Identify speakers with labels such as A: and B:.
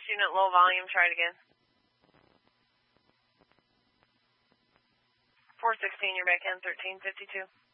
A: unit, low volume. Try it again. 416, you're back in 1352.